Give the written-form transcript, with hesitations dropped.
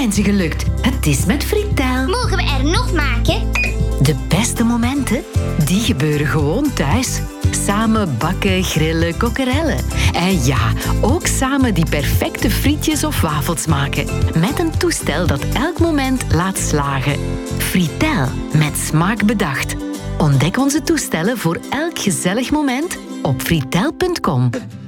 mensen gelukt. Het is met Fritel. Mogen we er nog maken? De beste momenten, die gebeuren gewoon thuis. Samen bakken, grillen, kokkerellen. En ja, ook samen die perfecte frietjes of wafels maken. Met een toestel dat elk moment laat slagen. Fritel, met smaak bedacht. Ontdek onze toestellen voor elk gezellig moment op fritel.com.